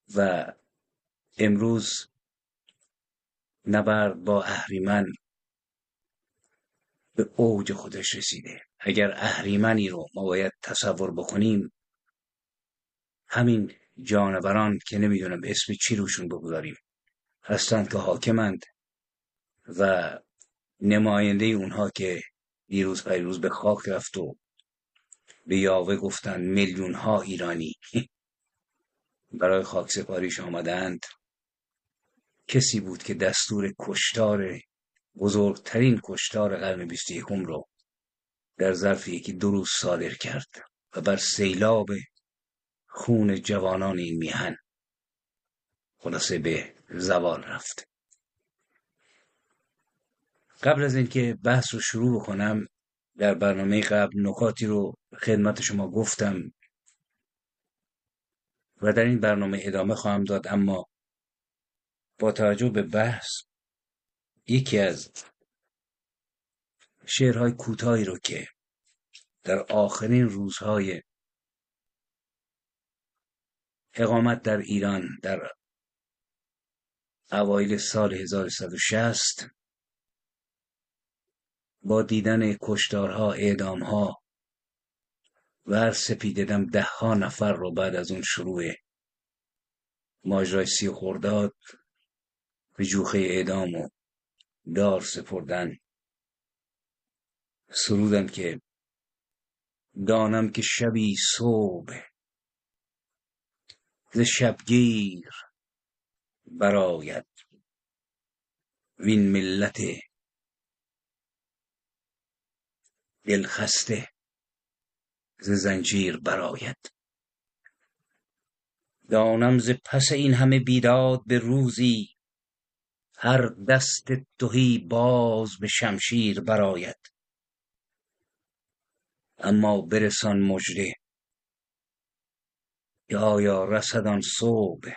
و امروز نبرد با اهریمن به اوج خودش رسیده. اگر اهریمنی رو ما باید تصور بکنیم، همین جانوران که نمیدونم اسم چی روشون بگذاریم هستند که حاکمند و نماینده اونها که دیروز پیروز به خاک رفت و به یاوه گفتند میلیون ها ایرانی برای خاک سپاریش آمدند، کسی بود که دستور کشتار بزرگترین کشتار قرن 21 رو در ظرف یکی 2 روز صادر کرد و بر سیلاب خون جوانان این میهن خلاصه به زوال رفت. قبل از اینکه بحث رو شروع بکنم، در برنامه قبل نکاتی رو خدمت شما گفتم و در این برنامه ادامه خواهم داد، اما با توجه به بحث یکی از شعرهای کوتاهی رو که در آخرین روزهای اقامت در ایران در اوایل سال 1160 با دیدن کشتارها، اعدامها و هر سپیددم 10 نفر رو بعد از اون شروع ماجرای 30 خرداد به جوخه اعدام و دار سپردن سرودم که دانم که شبی صبح ز شبگیر برآید، وین ملت دلخسته ز زنجیر برآید. دانم ز پس این همه بیداد به روزی، هر دست تهی باز به شمشیر برآید. اما برسان مژده که آیا رسد آن صبح،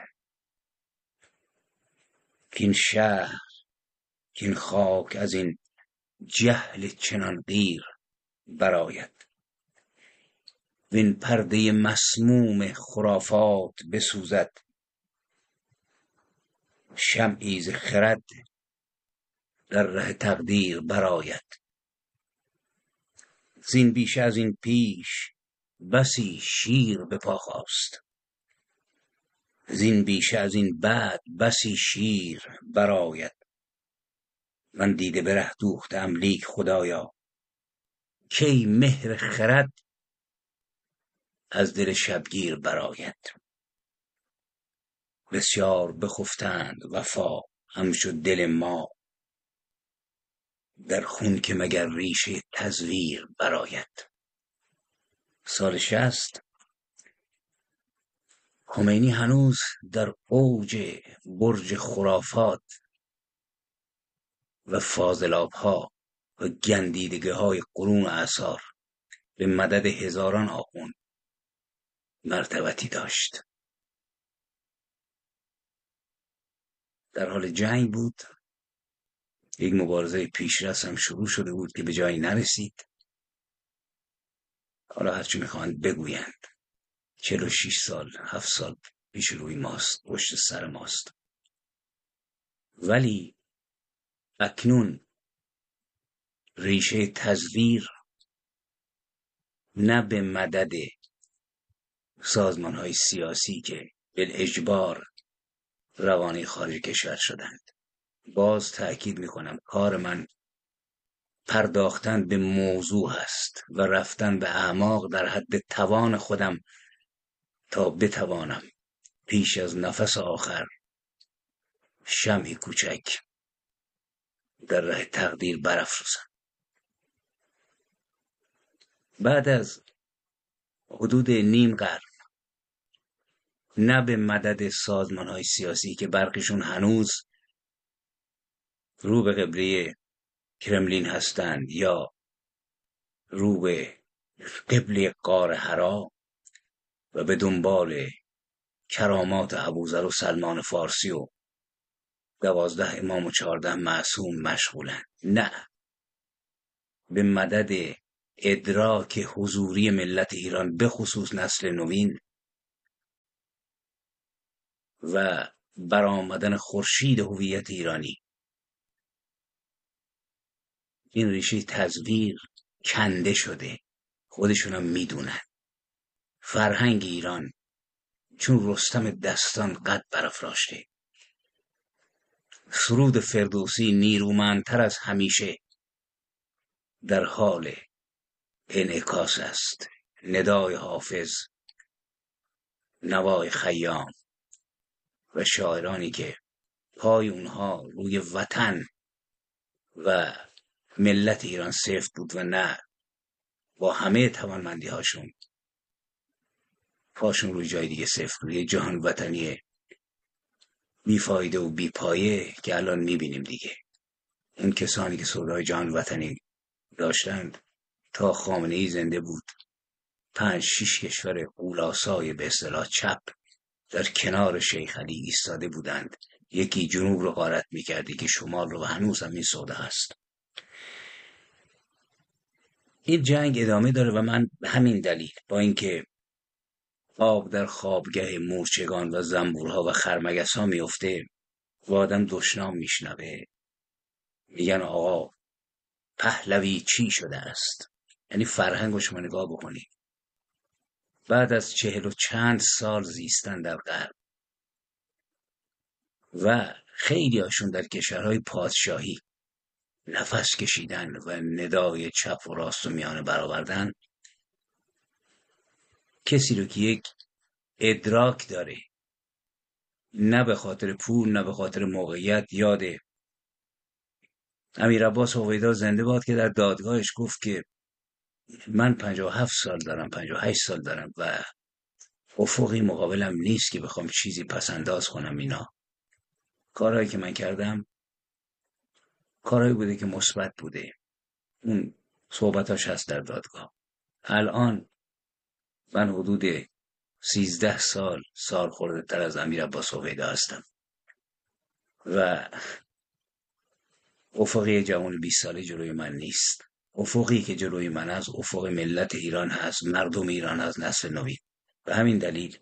کاین شهر کاین خاک از این جهل چنان قیر برآید. وین پرده مسموم خرافات بسوزد، شمعی ز خرد در ره تقدیر برآید. زین بیش از این پیش بسی شیر به پا خاست، زین بیش از این بعد بسی شیر برآید. من دیده به ره دوختم لیک خدایا، کی مهر خرد از دل شبگیر برآید. بسیار بخفتند وفا همچو دل ما، در خون که مگر ریشه تزویر برآید. سال 60 خمینی هنوز در اوج برج خرافات و فاضلاب‌ها و گندیدگی‌های قرون اعصار به مدد هزاران آخوند مرتبتی داشت. در حال جنگ بود، یک مبارزه پیشرس هم شروع شده بود که به جایی نرسید. حالا هرچی میخواهند بگویند 46 سال 7 سال پیش روی ماست، پشت سر ماست، ولی اکنون ریشه تزویر نه به مدد سازمان‌های سیاسی که بالاجبار روانه خارج کشور شدند. باز تأکید میکنم کار من پرداختن به موضوع هست و رفتن به اعماق در حد توان خودم تا بتوانم پیش از نفس آخر شمعی کوچک در راه تقدیر برافروزم. بعد از حدود نیم قرن نه به مدد سازمان‌های سیاسی که برخیشون هنوز رو به قبله کرملین هستند یا رو به قبله غار حرا و به دنبال کرامات ابوذر و سلمان فارسی و 12 امام و 14 معصوم مشغولند. نه، به مدد ادراک حضوری ملت ایران به خصوص نسل نوین و برآمدن خورشید هویت ایرانی، این ریشه تزویر کنده شده، خودشونم میدونن. فرهنگ ایران چون رستم دستان قد برافراشته، سرود فردوسی نیرومندتر از همیشه در حال انعکاس است. ندای حافظ، نوای خیام و شاعرانی که پای اونها روی وطن و ملت ایران سفت بود و نه با همه توانمندی هاشون پاشون روی جای دیگه سفت بود. یه جهان وطنی بیفایده و بیپایه که الان میبینیم دیگه. اون کسانی که سودای جهان وطنی داشتند تا خامنه‌ای زنده بود 5-6 کشور غولاسای به اصطلاح چپ در کنار شیخ علی ایستاده بودند. یکی جنوب رو غارت میکرد، یکی شمال رو، و هنوز هم این سودا هست. این جنگ ادامه داره و من به همین دلیل، با اینکه آب در خوابگاه مورچگان و زنبورها و خرمگس ها میفته و آدم دشنام میشنوه، میگن آقا پهلوی چی شده است. یعنی فرهنگ رو شما نگاه بکنید، بعد از 40 و چند سال زیستن در غرب و خیلی هاشون در کشورهای پادشاهی نفس کشیدن و ندای چپ و راست و میانه برآوردن، کسی رو که یک ادراک داره، نه به خاطر پول نه به خاطر موقعیت، یاده امیر عباس هویدا زنده باد که در دادگاهش گفت که من 57 سال دارم، 58 سال دارم و افقی مقابلم نیست که بخوام چیزی پسنداز کنم. اینا کارهایی که من کردم کارهایی بوده که مثبت بوده. اون صحبتاش هست در دادگاه. الان من حدود 13 سال خورده تر از امیر عباس هویدا هستم و افقی جوان 20 ساله جلوی من نیست. افقی که جلوی من هست افق ملت ایران هست، مردم ایران هست، نسل نوین. به همین دلیل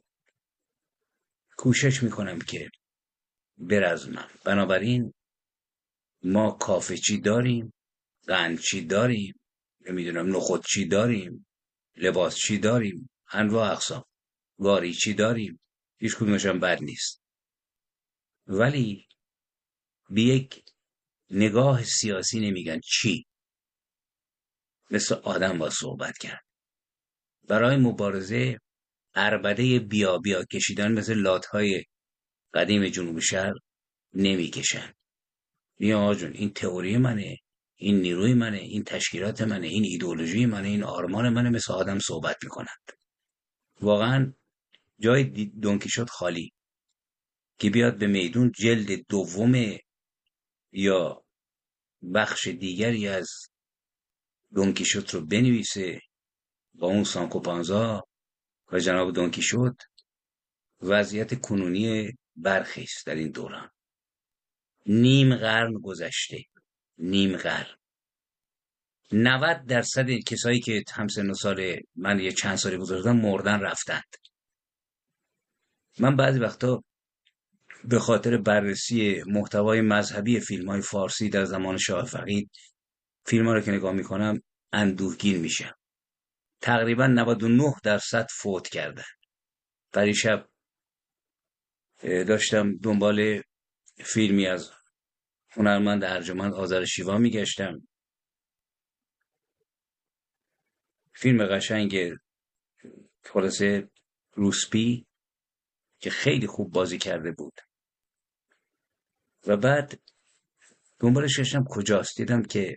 کوشش میکنم که برزمم. بنابراین ما کافه چی داریم، قند چی داریم، نمیدونم نخود چی داریم، لباس چی داریم، انواع اقسام، واری چی داریم، هیچ کدومش هم بد نیست. ولی به یک نگاه سیاسی نمیگن چی. مثل آدم با صحبت کرد. برای مبارزه عربده بیا بیا کشیدن مثل لاتهای قدیم جنوب شهر نمیکشن. میگم آقا جون این تئوری منه، این نیروی منه، این تشکیلات منه، این ایدئولوژی منه، این آرمان منه. مثل آدم صحبت میکنند. واقعا جای دونکیشوت خالی که بیاد به میدون جلد دوم یا بخش دیگری از دونکیشوت رو بنویسه با اون سانکو پانزا و جناب دونکیشوت. وضعیت کنونی برخی است در این دوران. نیم قرن گذشته، نیم قرن. 90% کسایی که همسن و سال من یه چند سالی بزرگترم مردن رفتند. من بعضی وقتا به خاطر بررسی محتوای مذهبی فیلم‌های فارسی در زمان شاه فقید، فیلم‌ها رو که نگاه می‌کنم اندوهگین میشم. تقریبا 99% فوت کردن. پریشب داشتم دنبال فیلمی از هنرمند ارجمند آذر شیوا میگشتم. فیلم قشنگ خلاصه روسپی که خیلی خوب بازی کرده بود و بعد دنبالش گشتم کجاست. دیدم که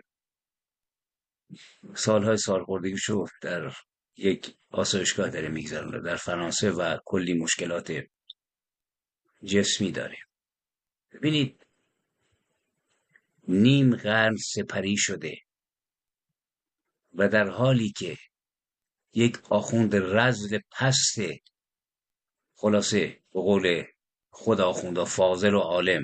سالهای سالخوردگیشو در یک آسایشگاه داره میگذرونه در فرانسه و کلی مشکلات جسمی داره. ببینید نیم قرن سپری شده و در حالی که یک آخوند رذل پست، خلاصه به قول خود آخوندا فاضل و عالم،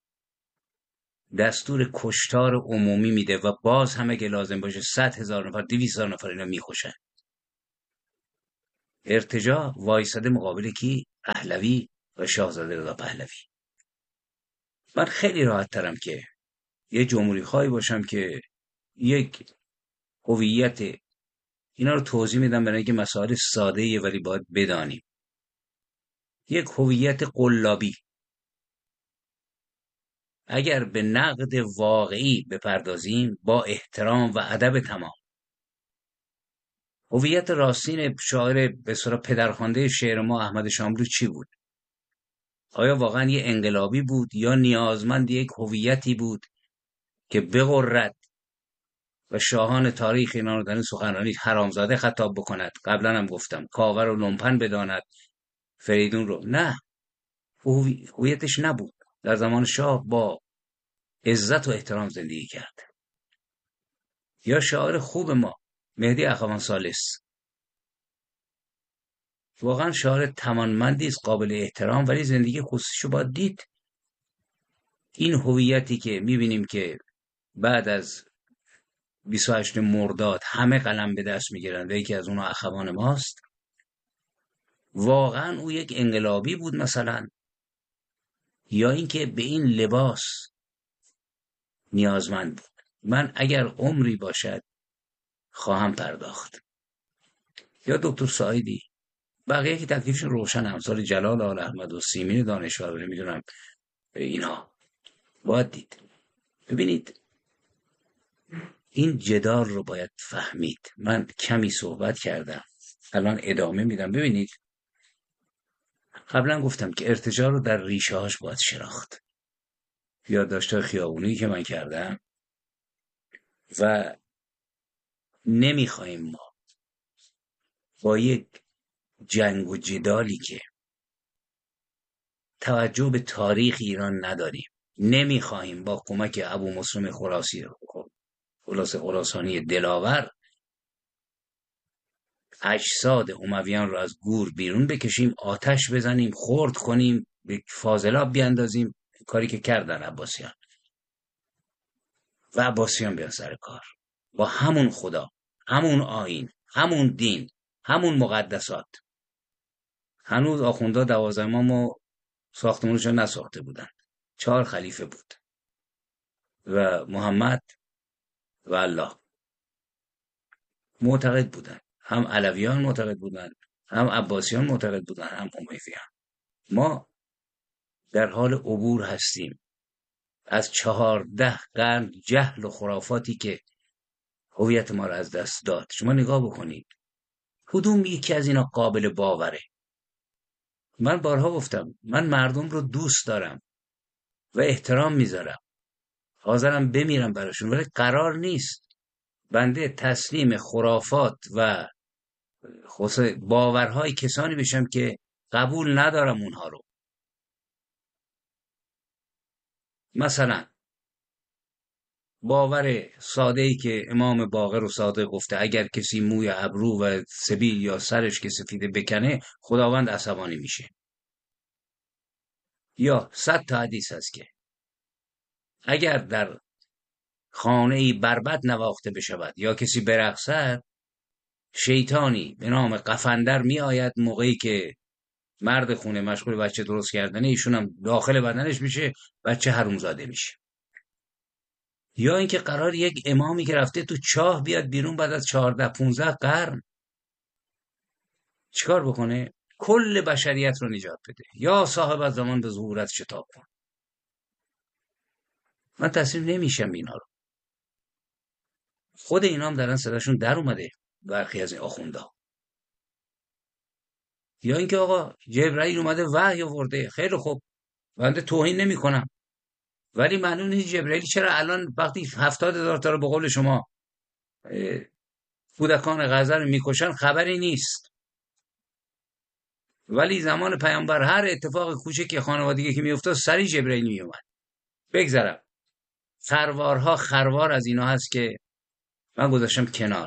دستور کشتار عمومی میده و باز هم اگه لازم باشه 100,000 نفر 200,000 نفر اینا میخوشن. ارتجاع وایساده مقابل کی؟ پهلوی و شاهزاده رضا پهلوی. من خیلی راحت ترم که یه جمهوری خواهی باشم که یک هویت، اینا رو توضیح میدم برای اینکه مسائل ساده‌ایه ولی باید بدانیم. یک هویت قلابی، اگر به نقد واقعی بپردازیم با احترام و ادب تمام. هویت راستین شاعر به اصطلاح پدرخوانده شعر ما احمد شاملو چی بود؟ آیا واقعا یه انقلابی بود یا نیازمند یک هویتی بود که بغرد و شاهان تاریخ اینا رو در این سخنرانی حرامزاده خطاب بکند؟ قبلا هم گفتم کاوه رو لومپن بداند، فریدون رو نه. هویتش نبود. در زمان شاه با عزت و احترام زندگی کرد. یا شاعر خوب ما مهدی اخوان ثالث، واقعا شاعر توانمندی است، قابل احترام، ولی زندگی خصوصیشو باید دید. این هویتی که میبینیم که بعد از 28 مرداد همه قلم به دست میگیرن و یکی از اونها اخوان ماست، واقعا او یک انقلابی بود مثلا، یا اینکه به این لباس نیازمند بود؟ من اگر عمری باشد خواهم پرداخت. یا دکتر سعیدی، بقیه که تکلیفشون روشن، امثال جلال آل احمد و سیمین دانشور، نمیدونم اینا، باید دید. ببینید این جدال رو باید فهمید. من کمی صحبت کردم، الان ادامه میدم. ببینید قبلا گفتم که ارتجاع رو در ریشه هاش باید شناخت. یادداشت‌های خیابونی که من کردم و نمیخوایم ما با یک جنگ و جدالی که توجه به تاریخ ایران نداریم، نمیخواهیم با کمک ابو مسلم خراسانی دلاور اجساد امویان رو از گور بیرون بکشیم، آتش بزنیم، خرد کنیم، به فاضلاب بیاندازیم، کاری که کردن عباسیان و عباسیان بیان سر کار با همون خدا، همون آیین، همون دین، همون مقدسات. هنوز آخوندا 12 امامو ساختمونشون نساخته بودن، 4 خلیفه بود و محمد و الله معتقد بودن، هم علویان معتقد بودن، هم عباسیان معتقد بودن، هم امیویان. ما در حال عبور هستیم از 14 قرن جهل و خرافاتی که هویت ما رو از دست داد. شما نگاه بکنید کدوم یکی از اینا قابل باوره؟ من بارها گفتم من مردم رو دوست دارم و احترام میذارم، حاضرم بمیرم براشون، ولی قرار نیست بنده تسلیم خرافات و باورهای کسانی بشم که قبول ندارم اونها رو. مثلا باور ساده‌ای که امام باقر و صادق گفته اگر کسی موی ابرو و سبیل یا سرش که سفیده بکنه خداوند عصبانی میشه. یا 100 تا حدیث هست که اگر در خانه‌ای بربط نواخته بشود یا کسی برقصد، شیطانی به نام قفندر می آید موقعی که مرد خونه مشغول بچه درست کردنه، ایشون هم داخل بدنش میشه، بچه حرومزاده میشه. یا اینکه قرار یک امامی که رفته تو چاه بیاد بیرون بعد از 14-15 قرن چیکار بکنه؟ کل بشریت رو نجات بده. یا صاحب از زمان به ظهورت شتاب کن. من تسلیم نمیشم اینا رو. خود اینا هم دارن صداشون در اومده، برخی از این آخوندا. یا اینکه آقا جبرائیل اومده وحی آورده، خیلی خوب، بنده توهین نمی کنم، ولی معلوم نیست جبرائیل چرا الان وقتی 70,000 تا رو به قول شما کودکان غزه رو میکشن خبری نیست، ولی زمان پیامبر هر اتفاق کوچکی خانوادگی که میافتاد سری جبرائیل میومد. بگذرم، خروارها خروار از اینا هست که من گذاشتم کنار.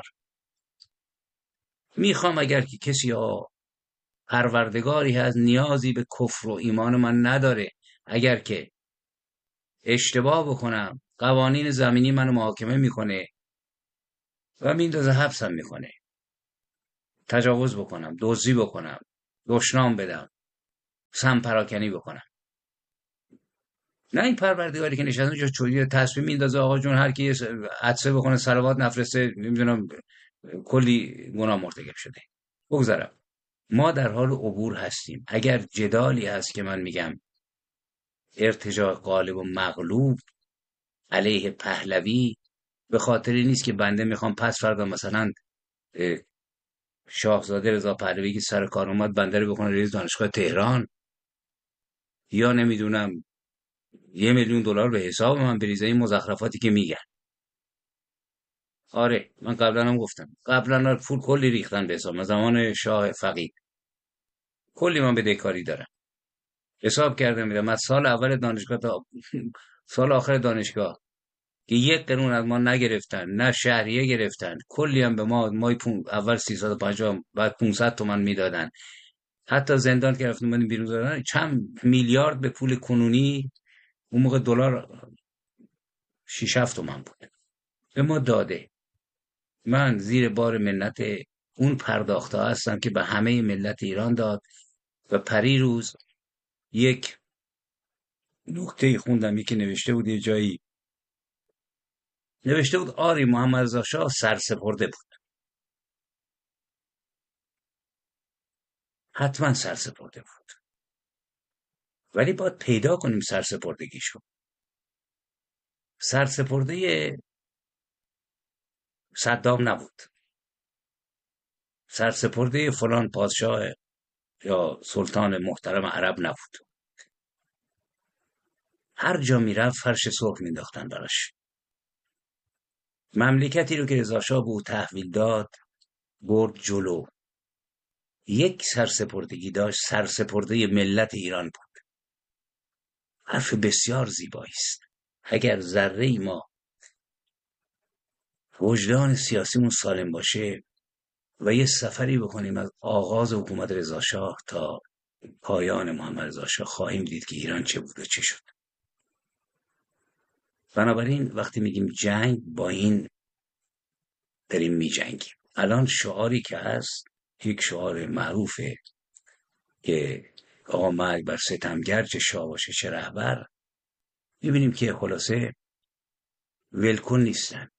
میخوام اگر که کسی پروردگاری هست نیازی به کفر و ایمان من نداره، اگر که اشتباه بکنم قوانین زمینی منو محاکمه میکنه و میندازه حبسم میکنه، تجاوز بکنم، دزدی بکنم، دشنام بدم، سم پراکنی بکنم. نه این پروردگاری که نشسته اونجا چوری تصمیم میندازه آقا جون هر کی یه عطسه بکنه صلوات نفرسته نمیدونم کلی گناه مرتکب شده. بگذارم ما در حال عبور هستیم. اگر جدالی هست که من میگم ارتجاع غالب و مغلوب علیه پهلوی، به خاطر این نیست که بنده میخوام پس فردا مثلا شاهزاده رضا پهلوی که سر کار اومد بنده رو بکنه رئیس دانشگاه تهران، یا نمیدونم $1,000,000 به حساب من بریزه، این مزخرفاتی که میگن. آره من قبلا هم گفتم، قبلا پول کلی ریختن به حساب من زمان شاه فقید، کلی من بدهکاری دارم. حساب کردم میدم از سال اول دانشگاه تا سال آخر دانشگاه که 1 قرون از ما نگرفتن، نه شهریه گرفتن، کلی هم به ما اول 350 بعد 500 تومن میدادن، حتی زندان که رفتیم اومدیم بیرون دادن چند میلیارد به پول کنونی. اون موقع دلار 6-7 تومن بود به ما داده. من زیر بار منت اون پرداخته هستم که به همه ملت ایران داد. و پریروز یک نکته خوندم، یکی نوشته بود یه جایی، نوشته بود آری محمد رضا شاه سرسپرده بود. حتما سرسپرده بود، ولی باید پیدا کنیم سرسپردگیشو. سرسپرده صدام نبود، سرسپرده فلان پادشاه یا سلطان محترم عرب نبود. هر جا میرفت فرش سرخ مینداختن براش. مملکتی رو که رضا شاه به او تحویل داد برد جلو. یک سرسپردگی داشت، سرسپرده ملت ایران بود. حرف بسیار زیبایی است. اگر ذره ما وجدان سیاسیمون سالم باشه و یه سفری بکنیم از آغاز حکومت رضا شاه تا پایان محمد رضا شاه، خواهیم دید که ایران چه بود و چه شد. بنابراین وقتی میگیم جنگ، با این داریم میجنگیم. الان شعاری که هست یک شعار معروفه که آقا مرگ بر ستمگر، چه شاه باشه چه رهبر. میبینیم که خلاصه ولکن نیستن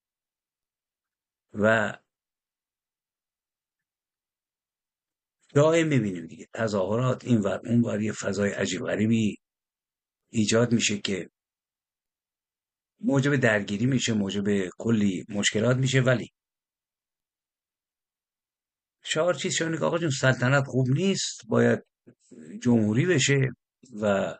و دائم میبینیم دیگه تظاهرات این ور اون ور، یه فضای عجیب غریبی ایجاد میشه که موجب درگیری میشه، موجب کلی مشکلات میشه. ولی شعار چیز شونه که آقا جون سلطنت خوب نیست، باید جمهوری بشه و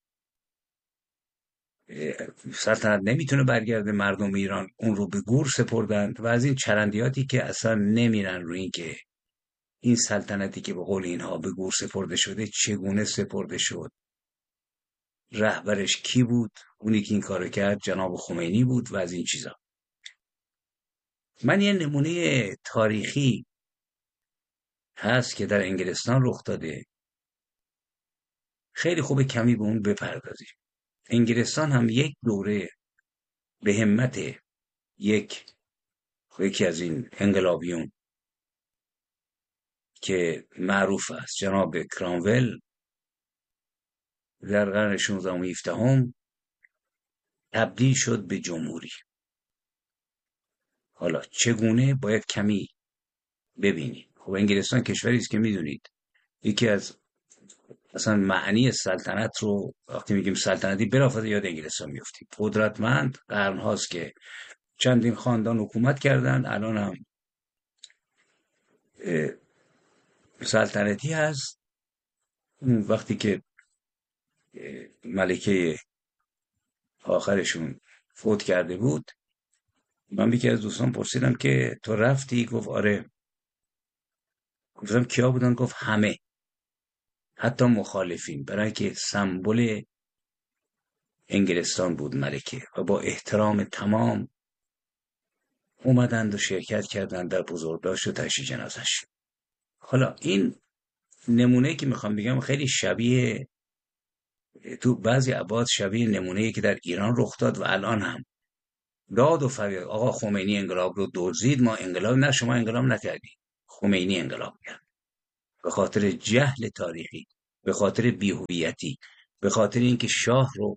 سلطنت نمیتونه برگرده، مردم ایران اون رو به گور سپردند و از این چرندیاتی که اصلا نمیرن روی این که این سلطنتی که به قول اینها به گور سپرده شده چگونه سپرده شد، رهبرش کی بود، اونی که این کارو کرد جناب خمینی بود و از این چیزا. من یه نمونه تاریخی هست که در انگلستان رخ داده، خیلی خوبه کمی به اون بپردازیم. انگلستان هم یک دوره به همت یکی از این انقلابیون که معروف است جناب کرامول در قرن 16 و 17 تبدیل شد به جمهوری. حالا چگونه باید کمی ببینید. خب انگلستان کشوری است که میدونید یکی از اصلا معنی سلطنت رو وقتی میگیم سلطنتی بلافاصله یاد انگلستان میافتیم. قدرتمند، قرن هاست که چندین خاندان حکومت کردن، الان هم سلطنتی هست. وقتی که ملکه آخرشون فوت کرده بود، من یکی از دوستان پرسیدم که تو رفتی؟ گفت آره. گفتم کیا بودن؟ گفت همه، حتی مخالفین، برای که سمبل انگلستان بود ملکه و با احترام تمام اومدند و شرکت کردند در بزرگداشت و تشییع جنازش. حالا این نمونه که میخوام بگم خیلی شبیه، تو بعضی ابعاد شبیه نمونه‌ای که در ایران رخ داد و الان هم داد و فریاد آقا خمینی انقلاب رو دزدید، ما انقلاب نه، شما انقلاب نکردید، خمینی انقلاب کرد. به خاطر جهل تاریخی به خاطر بی‌هویتی، به خاطر اینکه شاه رو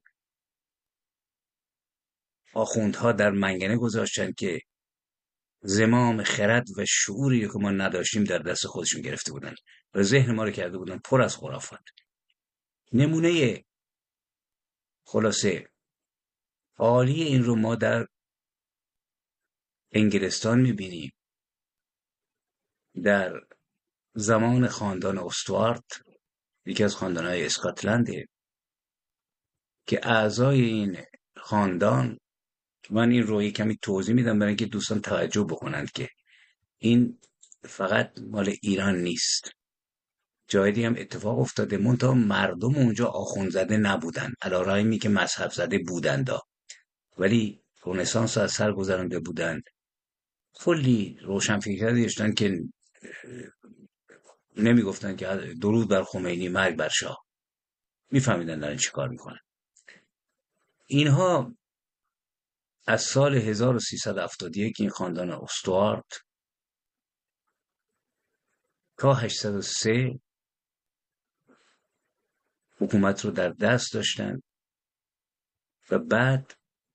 آخوندها در منگنه گذاشتن که زمام خرد و شعوری که ما نداشتیم در دست خودشون گرفته بودن و ذهن ما رو کرده بودن پر از خرافات. نمونه خلاصه عالی این رو ما در انگلستان میبینیم. در زمان خاندان استوارت، یکی از خاندانهای اسکاتلنده، که اعضای این خاندان، من این رو کمی توضیح میدم برای اینکه دوستان توجه بکنند که این فقط مال ایران نیست، جای دیگه هم اتفاق افتاده، منتها مردم اونجا آخوندزده نبودن، علی‌رغمی که مذهب زده بودند، ولی رنسانس از سر گذرانده بودند. کلی روشنفکر داشتن که نمیگفتن که درود بر خمینی، مرگ بر شاه، میفهمیدن دارن چی کار میکنن. اینها از سال 1371 این خاندان استوارت تا 803 حکومت رو در دست داشتن و بعد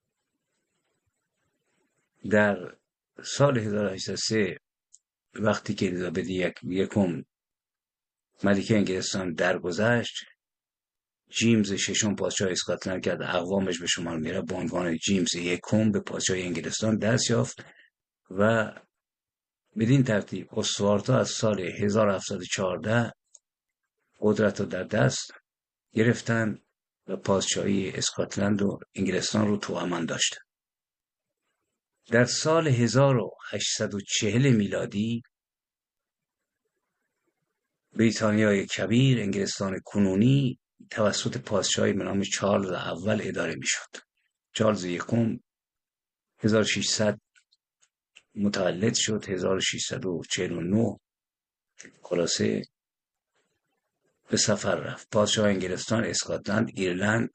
در سال 1803 وقتی که الیزابت یکم ملکه انگلستان درگذشت، جیمز ششم پادشاه اسکاتلند که اقوامش به شمار میره به عنوان جیمز یکم به پادشاهی انگلستان دست یافت و بدین ترتیب استوارت‌ها از سال 1714 قدرت رو در دست گرفتن و پادشاهی اسکاتلند و انگلستان رو تو امان داشتن. در سال 1840 میلادی بریتانیای کبیر، انگلستان کنونی، توسط پادشاهی به نام چارلز اول اداره میشد. چارلز یکم 1600 متولد شد، 1649 خلاصه به سفر رفت. پادشاه انگلستان، اسکاتلند، ایرلند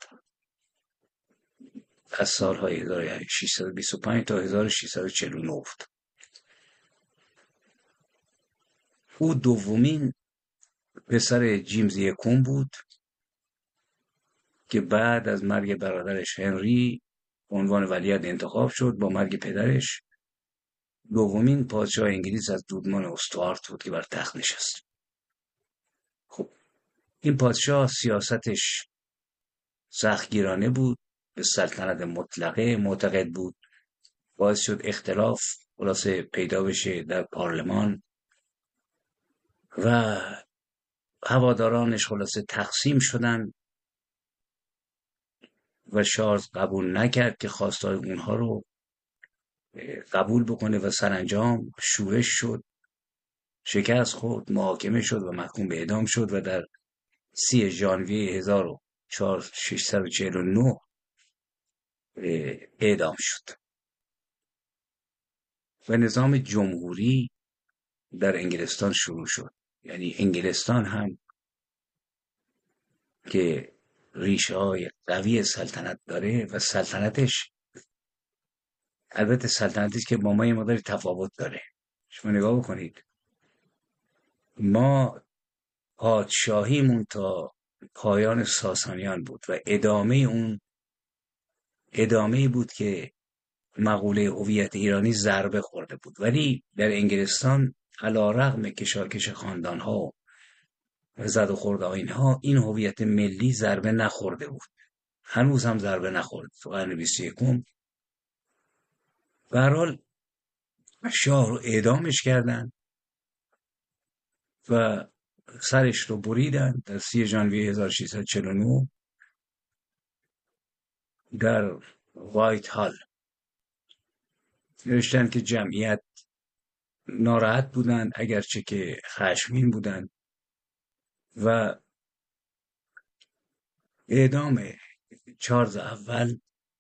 از سالهای 1625 تا 1649 بود. او دومین پسر جیمز یکم بود که بعد از مرگ برادرش هنری به عنوان ولیعهد انتخاب شد. با مرگ پدرش دومین پادشاه انگلیس از دودمان استوارت بود که بر تخت نشست. خب این پادشاه سیاستش سختگیرانه بود، به سلطنت مطلقه معتقد بود، باعث شد اختلاف خلاصه پیدا بشه در پارلمان و هوادارانش خلاصه تقسیم شدن و شارلز قبول نکرد که خواستای اونها رو قبول بکنه و سرانجام شورش شد، شکست خورد، محاکمه شد و محکوم به اعدام شد و در 30 ژانویه 1649 اعدام شد و نظام جمهوری در انگلستان شروع شد. یعنی انگلستان هم که ریشه های قوی سلطنت داره و سلطنتش البته سلطنتی که با ما یه مقدار تفاوت داره. شما نگاه بکنید، ما پادشاهیمون تا پایان ساسانیان بود و ادامه بود که مقوله هویت ایرانی ضربه خورده بود، ولی در انگلستان علی‌رغم کشاکش خاندان‌ها و زد و خورد آیین‌ها، این هویت ملی ضربه نخورده بود، هنوز هم ضربه نخورد. تو قرن 21 به هر حال شاه رو اعدامش کردن و سرش رو بریدن در 30 ژانویه 1649 در وایت هال. نوشتن که جمعیت ناراحت بودند اگرچه که خشمگین بودند و اعدام چارلز اول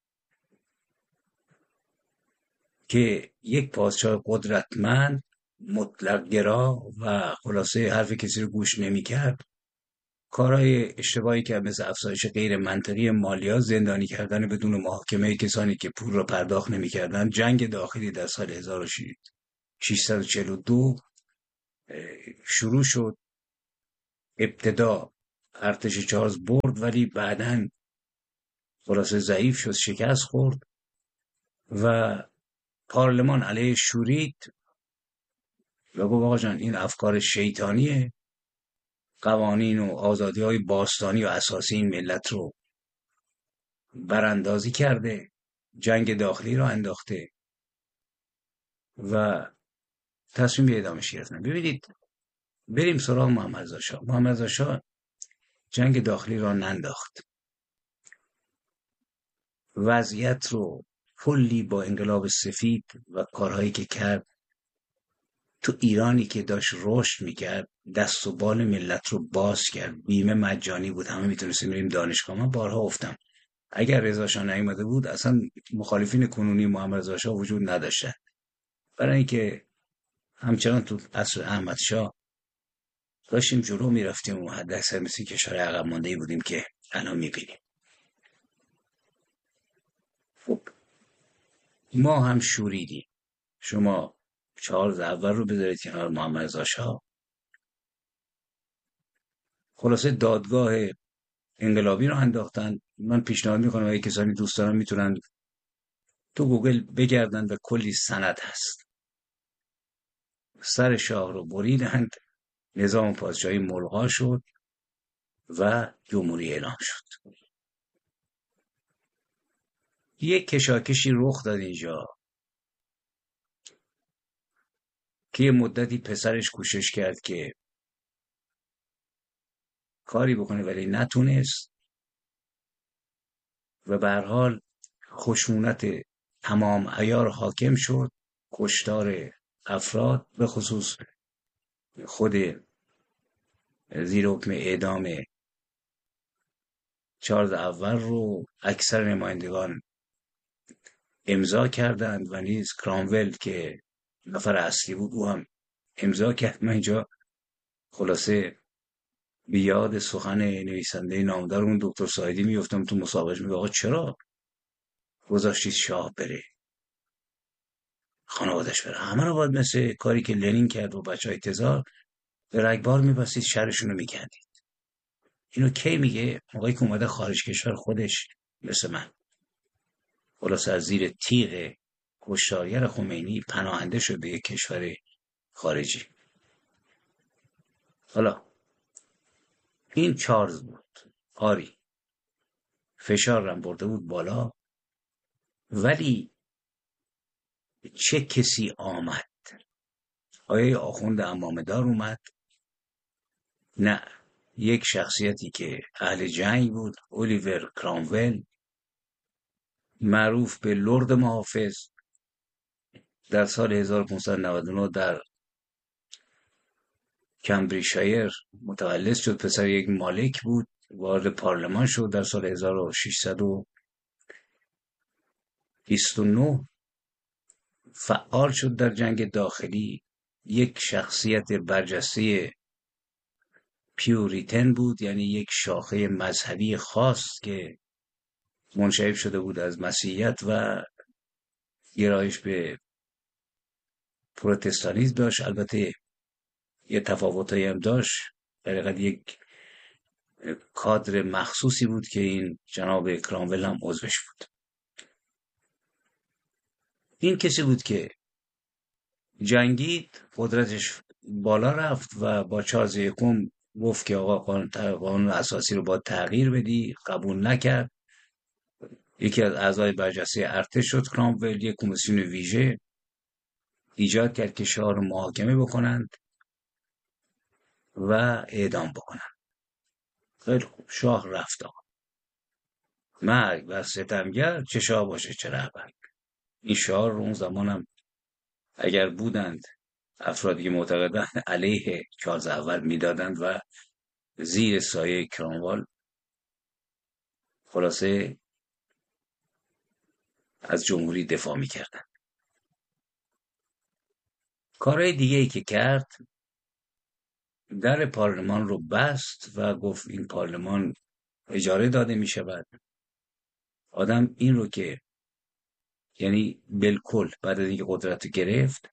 که یک پادشاه قدرتمند، مطلق گرا و خلاصه حرف کسی رو گوش نمی کرد، کارهای اشتباهی که مثل افزایش غیر منطقی مالیات، زندانی کردن بدون محاکمه کسانی که پول را پرداخت نمی کردن، جنگ داخلی در سال 1642 شروع شد. ابتدا ارتش چارلز برد، ولی بعداً خلاصه ضعیف شد، شکست خورد و پارلمان علیه شورید و گفت آقا جان این افکار شیطانیه، قوانین و آزادی‌های باستانی و اساسی این ملت رو براندازی کرده، جنگ داخلی رو انداخته و تصمیم به اعدامش گرفتن. ببینید، بریم سراغ محمد رضا شاه. محمد رضا شاه جنگ داخلی را ننداخت، وضعیت رو کلی با انقلاب سفید و کارهایی که کرد تو ایرانی که داشت رشد میکرد دست و بال ملت رو باز کرد. بیمه مجانی بود، همه میتونستیم بریم دانشگاه. من بارها گفتم اگر رضا شاه نیامده بود اصلا مخالفین کنونی محمد رضا شاه وجود نداشتن، برای اینکه همچنان تو عصر احمد شاه داشتیم جلو میرفتیم و حداکثر مثل کشور عقب مانده‌ای بودیم که الان میبینیم. خب ما هم شوریدیم. شما چارلز اول رو بذارید کنار محمد رضا شاه. خلاصه دادگاه انقلابی رو انداختن. من پیشنهاد میکنم اگه کسانی دوست دارن میتونن تو گوگل بگردن و کلی سند هست. سر شاه رو بریدند، نظام پادشاهی ملغا شد و جمهوری اعلام شد. یک کشاکشی رخ داد اینجا که یه مدتی پسرش کوشش کرد که کاری بکنه ولی نتونست و به هر حال خشونت تمام عیار حاکم شد، کشتار افراد، به خصوص خود زیر حکم اعدام چارلز اول رو اکثر نمایندگان امضا کردند و نیز کرامول که نفر اصلی بود او هم امضا کرد. من اینجا خلاصه بیاد سخن نویسنده نامدار اون دکتر سایدی میفتم تو مصاحبهش، میگه آقا چرا گذاشتید شاه بره، خانوادش بره؟ همه رو باید مثل کاری که لنین کرد و بچهای تزار به رگبار میبستید، شرشون رو میکندید. اینو کی میگه؟ موقعی که اومده خارج کشور خودش مثل من خلاصه از زیر تیغ کشتارگر خمینی پناهنده شد به یک کشور خارجی. حالا این چارلز بود، آری فشار رم برده بود بالا، ولی چه کسی آمد؟ آیا آخوند عمامه‌دار اومد؟ نه، یک شخصیتی که اهل جنگ بود، الیور کرامول، معروف به لرد محافظ، در سال 1599 در کمبریشایر متولد شد. پسر یک مالک بود، وارد پارلمان شد در سال 1629. فعال شد در جنگ داخلی. یک شخصیت برجسته پیوریتن بود، یعنی یک شاخه مذهبی خاص که منشعب شده بود از مسیحیت و گرایش به پروتستانیسم داشت. البته یه تفاوتایی هم داشت، در حقیقت یک کادر مخصوصی بود که این جناب کرامول هم عضوش بود. این کسی بود که جنگید، قدرتش بالا رفت و با چارلز یکم گفت که آقا قانون اساسی رو باید تغییر بدی، قبول نکرد. یکی از اعضای برجسته ارتش شد کرامول، یک کمیسیون ویژه ایجاد کرد که شاه رو محاکمه بکنند و اعدام بکنند. خیلی خوب، شاه رفت. آقا مرگ و ستمگر چه شاه باشه چه رهبر. این شاه رو اون زمانم اگر بودند افرادی که معتقدند علیه چارلز اول میدادند و زیر سایه کرامول خلاصه از جمهوری دفاع میکردند. کارهای دیگه ای که کرد، در پارلمان رو بست و گفت این پارلمان اجاره داده می شود. آدم این رو که یعنی بالکل بعد از اینکه قدرت رو گرفت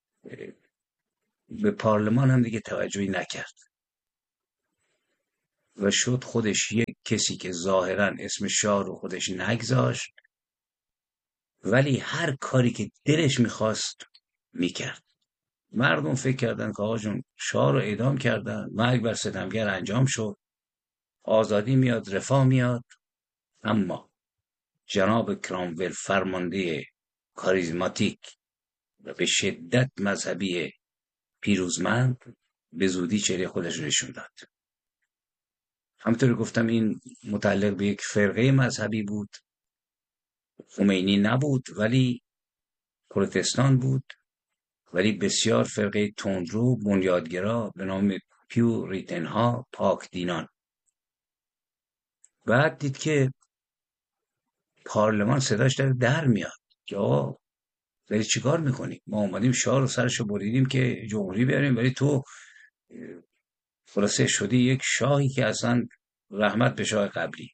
به پارلمان هم دیگه توجهی نکرد. و شد خودش یک کسی که ظاهرا اسم شاه رو خودش نگذاشت، ولی هر کاری که دلش میخواست میکرد. مردم فکر کردن که آقا جون شاه رو اعدام کردن، مرگ بر ستمگر انجام شد، آزادی میاد، رفاه میاد. اما جناب کرامول فرمانده کاریزماتیک و به شدت مذهبی پیروزمند به زودی چهره خودش رو نشون داد. همونطور گفتم این متعلق به یک فرقه مذهبی بود. خمینی نبود ولی پروتستان بود، ولی بسیار فرقه تندرو بنیادگرا به نام پیوریتن ها، پاک دینان. بعد دید که پارلمان صداش در میاد که آقا داری چیکار میکنی؟ ما اومدیم شاه رو سرشو بریدیم که جمهوری بیاریم، ولی تو خلاصه شدی یک شاهی که اصلا رحمت به شاه قبلی.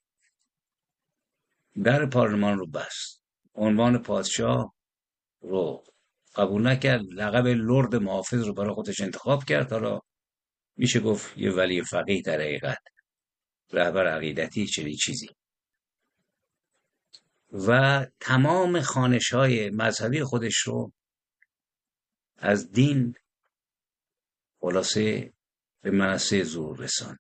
در پارلمان رو بست، عنوان پادشاه رو قبول نکرد، لقب لرد محافظ رو برای خودش انتخاب کرد. حالا میشه گفت یه ولی فقیه در حقیقت، رهبر عقیدتی، چنین چیزی. و تمام خوانش‌های مذهبی خودش رو از دین خلاصه به منصه ظهور رساند.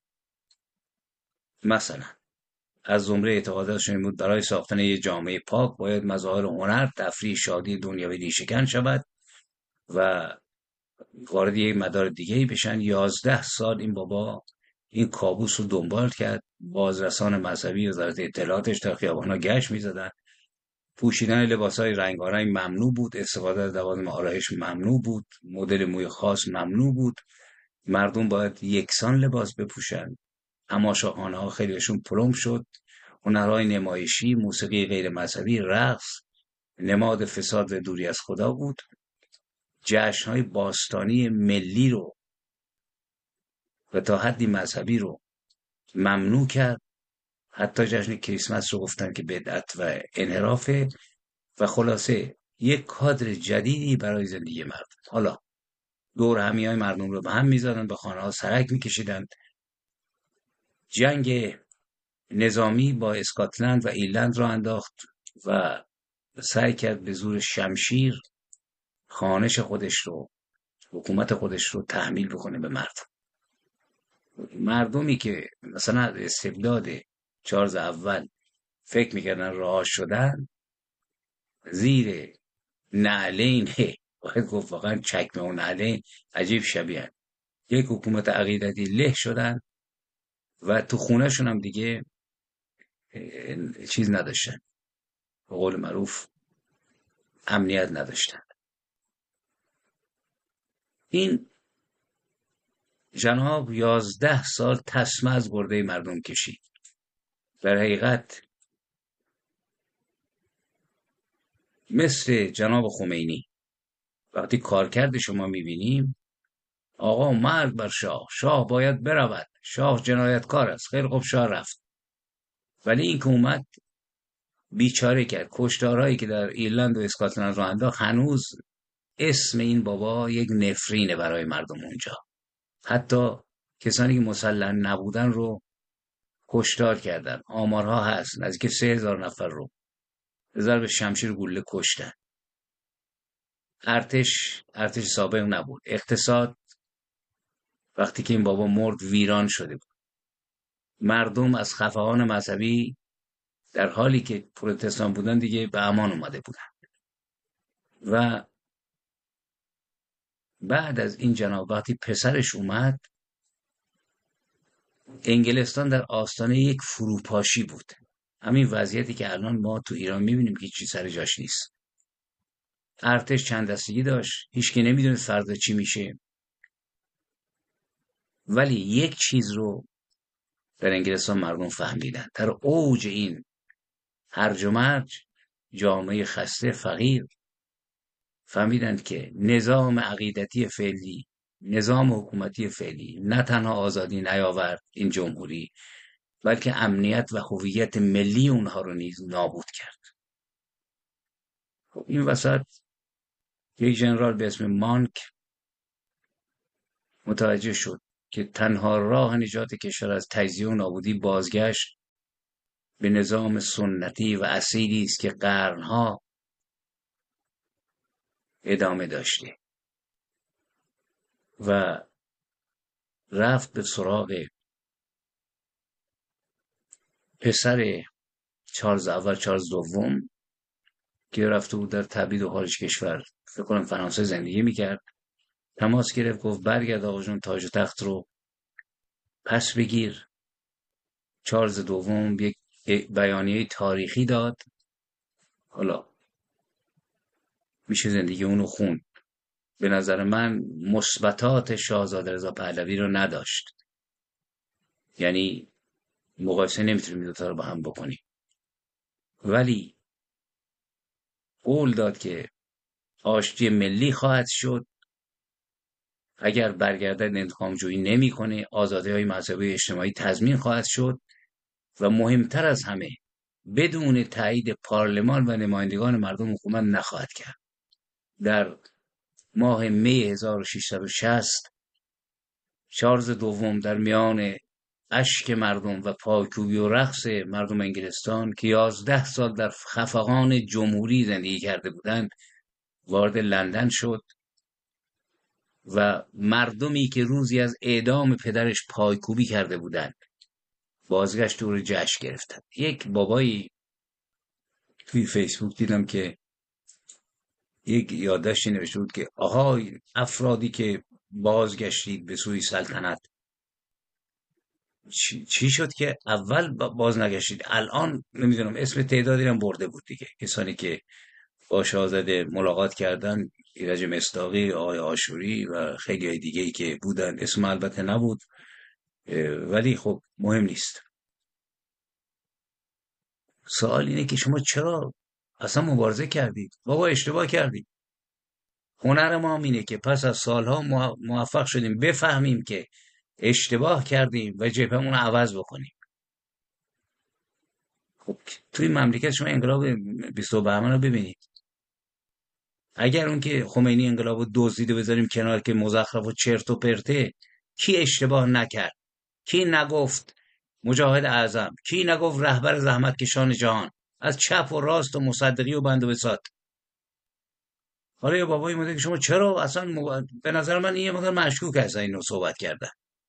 مثلا از زمره اعتقاداتشون این بود برای ساختن یک جامعه پاک باید مظاهر هنر، تفریح، شادی دنیوی ریشه‌کن شود و وارد یک مدار دیگه‌ای بشن. 11 سال این بابا این کابوس رو دنبال کرد. بازرسان مذهبی وزارت اطلاعاتش در خیابان‌ها گشت می‌زدن. پوشیدن لباس‌های رنگارنگ ممنوع بود، استفاده از لوازم آرایش ممنوع بود، مدل موی خاص ممنوع بود. مردم باید یکسان لباس بپوشن. تماشاخانه‌ها خیلیشون پلم شد. هنرهای نمایشی، موسیقی غیر مذهبی، رقص نماد فساد و دوری از خدا بود. جشن‌های باستانی ملی رو و تا حدی مذهبی رو ممنوع کرد. حتی جشن کریسمس رو گفتن که بدعت و انحرافه. و خلاصه یک کادر جدیدی برای زندگی مردم. حالا دور همیای مردم رو به هم می‌زدن، به خانه‌ها سرک می‌کشیدن. جنگ نظامی با اسکاتلند و ایرلند را انداخت و سعی کرد به زور شمشیر خانش خودش رو، حکومت خودش رو تحمیل بکنه به مردم. مردمی که مثلا استبداد چارلز اول فکر میکردن رها شدن، زیر نعلین باید گفت واقعا چکمه و نعلین عجیب شبیه یک حکومت عقیدتی له شدن و تو خونهشون هم دیگه چیز نداشتن، به قول معروف امنیت نداشتن. این جناب 11 سال تسمه از گرده مردم کشید. در حقیقت مثل جناب خمینی وقتی کارکرد شما میبینیم، آقا مرگ بر شاه، شاه باید برود، شاه جنایتکار است، خیلی خوب شاه رفت. ولی این که اومد بیچاره کرد. کشتارهایی که در ایرلند و اسکاتلند رو انداخت، هنوز اسم این بابا یک نفرینه برای مردم اونجا. حتی کسانی که مسلح نبودن رو کشتار کردن. آمارها هست نزدیک 3000 نفر رو به ضرب شمشیر گوله کشتن. ارتش سابق نبود. اقتصاد وقتی که این بابا مرد ویران شده بود. مردم از خفقان مذهبی در حالی که پروتستان بودن دیگه به امان اومده بودن. و بعد از این جناب وقتی پسرش اومد، انگلستان در آستانه یک فروپاشی بود. همین وضعیتی که الان ما تو ایران میبینیم که چیزی سر جاش نیست. ارتش چند دستگی داشت، هیچکی نمیدونه فردا چی میشه. ولی یک چیز رو در انگلستان مردم فهمیدن. در اوج این هرج و مرج، جامعه خسته فقیر فهمیدند که نظام عقیدتی فعلی، نظام حکومتی فعلی نه تنها آزادی نیاورد این جمهوری، بلکه امنیت و هویت ملی اونها رو نیز نابود کرد. خب این وسط یک ژنرال به اسم مانک متوجه شد که تنها راه نجات کشور از تجزیه و نابودی بازگشت به نظام سنتی و اصیلی است که قرنها ادامه داشته و رفت به سراغ پسر چارلز اول، چارلز دوم، که رفته بود در تبعید و خارج کشور، فکر کنم فرانسه زندگی میکرد. تماس گرفت، گفت برگرد آقا جون، تاج و تخت رو پس بگیر. چارلز دوم یک بیانیه تاریخی داد. حالا میشه زندگی اونو خوند. به نظر من مثبتات شاهزاده رضا پهلوی رو نداشت، یعنی مقایسه نمیتونیم دو تا رو با هم بکنیم، ولی قول داد که آشتی ملی خواهد شد اگر برگردد، انتقام جویی نمیکنه، آزادی‌های مذهبی و اجتماعی تضمین خواهد شد و مهمتر از همه بدون تایید پارلمان و نمایندگان مردم حکومت نخواهد کرد. در ماه می 1660 چارلز دوم در میان اشک مردم و پایکوبی و رقص مردم انگلستان که 11 سال در خفقان جمهوری زندگی کرده بودند وارد لندن شد و مردمی که روزی از اعدام پدرش پایکوبی کرده بودند بازگشت دور جشن گرفتند. یک بابایی توی فیسبوک دیدم که یک یادداشتی نوشته بود که آهای افرادی که بازگشتید به سوی سلطنت، چی شد که اول باز نگشتید؟ الان نمیدونم اسم تعدادی هم برده بود دیگه، کسانی که با شاهزاده ملاقات کردن، ایرج مصداقی، آقای آشوری و خیلی دیگه ای که بودن، اسم البته نبود ولی خب مهم نیست. سوال اینه که شما چرا اصلا مبارزه کردید؟ بابا اشتباه کردید. هنر ما هم اینه که پس از سالها موفق شدیم بفهمیم که اشتباه کردیم و جبهمون رو عوض بکنیم. خب توی مملکت شما انقلاب 20 بهمن رو ببینید. اگر اون که خمینی انقلاب رو دزدیده بذاریم کنار که مزخرف و چرت و پرته، کی اشتباه نکرد؟ کی نگفت مجاهد اعظم؟ کی نگفت رهبر زحمتکشان جهان؟ از چپ و راست و مصدقی و بند و بساط. حالا یه بابایی اومده که شما چرا اصلا به نظر من این یه مقدار مشکوک است اینو صحبت کردن.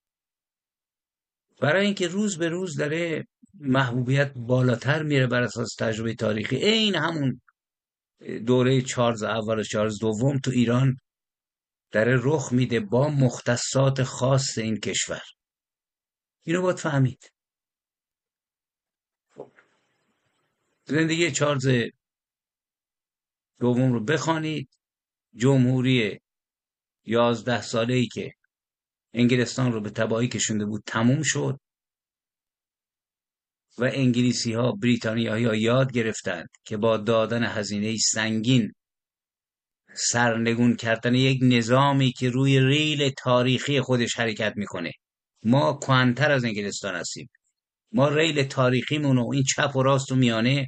برای اینکه روز به روز داره محبوبیت بالاتر میره بر اساس تجربه تاریخی. این همون دوره چارلز اول و چارلز دوم تو ایران داره رخ میده با مختصات خاص این کشور. اینو باید فهمید. زندگی چارلز دوم رو بخوانید. جمهوری 11 ساله‌ای که انگلستان رو به تباهی کشونده بود تموم شد و انگلیسی ها، بریتانیایی ها یاد گرفتند که با دادن هزینه سنگین سرنگون کردن یک نظامی که روی ریل تاریخی خودش حرکت میکنه. ما کهن‌تر از انگلستان هستیم. ما ریل تاریخیمون و این چپ و راست و میانه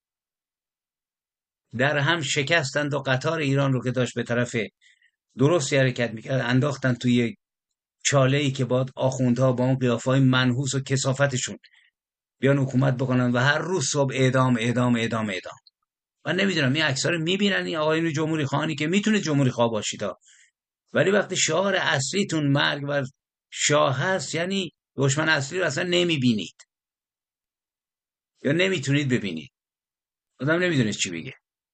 در هم شکستند و قطار ایران رو که داشت به طرف درستی حرکت میکرد انداختن توی یک چاله‌ای که بعد آخوندها با اون قیافه‌های منحوس و کثافتشون بیان حکومت بکنن و هر روز صبح اعدام اعدام اعدام اعدام. من نمیدونم این عکس‌ها رو میبینن این آقایون جمهوری خواهانی که میتونه جمهوری خواه باشید ولی وقتی شعار اصلیتون مرگ و شاه هست، یعنی دشمن اصلی رو اصلا نمیبینید یا نمیتونید ببینید. آدم نمیدونه چی بگه.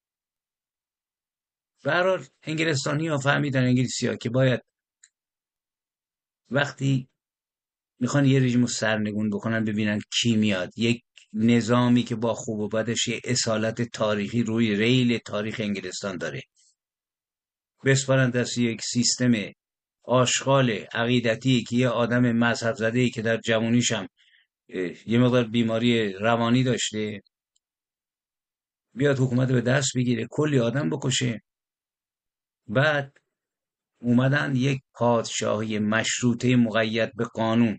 به هر حال انگلستانی ها فهمیدن، انگلیسی ها، که باید وقتی میخوان یه رژیم رو سرنگون بکنن ببینن کی میاد. یک نظامی که با خوب و بدش یه اصالت تاریخی روی ریل تاریخ انگلستان داره، بسپارن دست یک سیستم آشغال عقیدتی که یه آدم مذهب زده‌ای که در جوانیش هم یه مقدار بیماری روانی داشته بیاد حکومت به دست بگیره، کلی آدم بکشه. بعد اومدن یک پادشاهی مشروطه مقید به قانون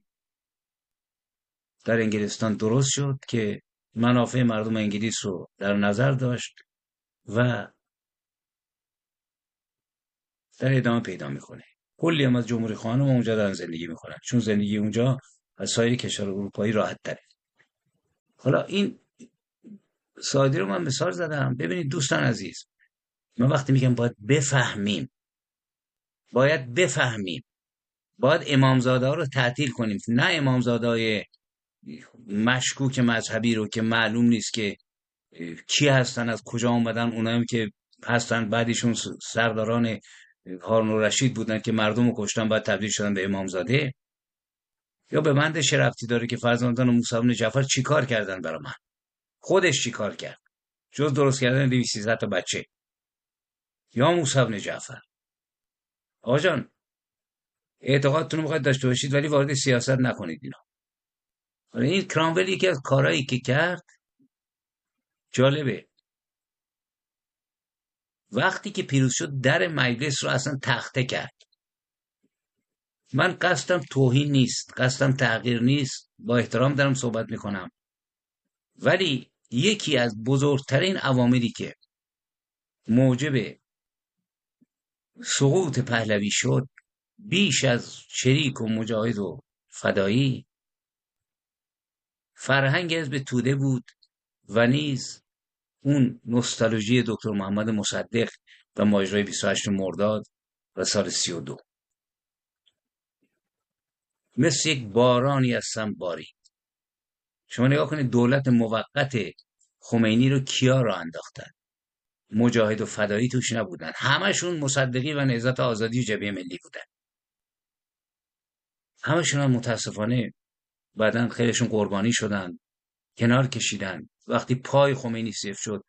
در انگلستان درست شد که منافع مردم انگلیس رو در نظر داشت و در ادامه پیدا میکنه. کلی هم از جمهوری خواهان ما اونجا دارن زندگی میکنن، چون زندگی اونجا از سایر کشور اروپایی راحت تره. حالا این سعودی رو من مثال زدم. ببینید دوستان عزیز، من وقتی میگم باید بفهمیم، باید امامزاده ها رو تعطیل کنیم، نه امامزاده های مشکوک مذهبی رو که معلوم نیست که کی هستن، از کجا اومدن. اونایی که هستن بعدیشون سرداران هارون الرشید بودن که مردم رو کشتن، بعد تبدیل شدن به امامزاده. یا به من چه ربطی داره که فرزندان موسی بن جعفر چیکار کردن برای من؟ خودش چیکار کرد جز درست کردن 200 تا بچه؟ یا موسی بن جعفر. آقا جان، اعتقادتون رو میخواید داشته باشید ولی وارد سیاست نکنید اینا. این کرامول یکی از کارهایی که کرد جالبه. وقتی که پیروز شد در مجلس رو اصلا تخته کرد. من قصدم توهین نیست، قصدم تحقیر نیست، با احترام دارم صحبت میکنم، ولی یکی از بزرگترین عواملی که موجب سقوط پهلوی شد، بیش از شریک و مجاهد و فدایی، فرهنگ حزب توده بود و نیز اون نوستالژی دکتر محمد مصدق و ماجرای 28 مرداد و سال 32 مثل یک بارانی از سم بارید. شما نگاه کنید دولت موقت خمینی رو کیا را انداختن؟ مجاهد و فدایی توش نبودن، همشون مصدقی و نهضت آزادی و جبهه ملی بودن. همشون هم متاسفانه بعدن خیلیشون قربانی شدن، کنار کشیدن. وقتی پای خمینی صفر شد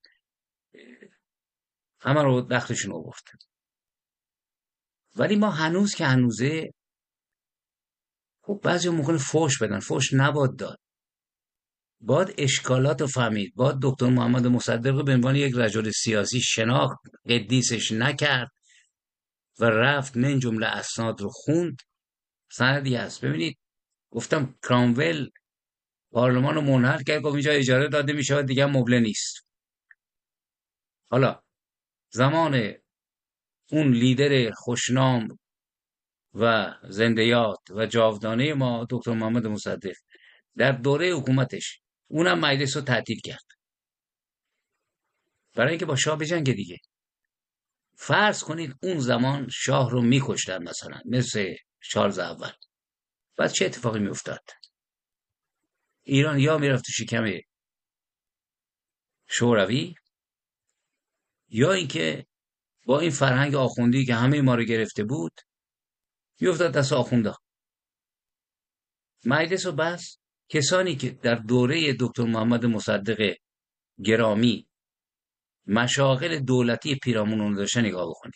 همه رو دختشون آورد. ولی ما هنوز که هنوزه، خب بعضی ممکنه فوش بدن، فوش نباد داد، باید اشکالات رو فهمید. باید دکتر محمد مصدق رو به عنوان یک رجل سیاسی شناخت، قدیسش نکرد و رفت من جمله اسناد رو خوند. سندی هست، ببینید گفتم کرامول پارلمان رو منحل کرد، گفت اینجا اجاره داده میشه دیگه مبله نیست. حالا زمان اون لیدر خوشنام و زنده یاد و جاودانه ما دکتر محمد مصدق در دوره حکومتش اونم مجلس رو تعطیل کرد برای اینکه با شاه بجنگه دیگه. فرض کنید اون زمان شاه رو میکشتن مثلا مثل چارلز اول، بعد چه اتفاقی میافتاد؟ ایران یا میرفت تو شکم شوروی، یا اینکه با این فرهنگ آخوندی که همه ما رو گرفته بود میافتاد دست آخوندا. مجلس و بس کسانی که در دوره دکتر محمد مصدق گرامی مشاغل دولتی پیرامون اون داشتن نگاه بکنید.